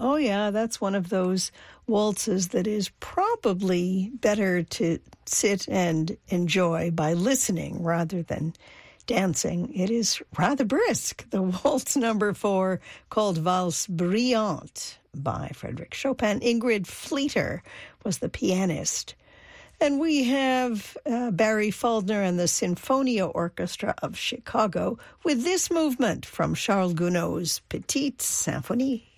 Oh, yeah, that's one of those waltzes that is probably better to sit and enjoy by listening rather than dancing. It is rather brisk. The waltz number 4, called Valse Brillante by Frédéric Chopin. Ingrid Fleeter was the pianist. And we have Barry Faulkner and the Sinfonia Orchestra of Chicago with this movement from Charles Gounod's Petite Symphonie.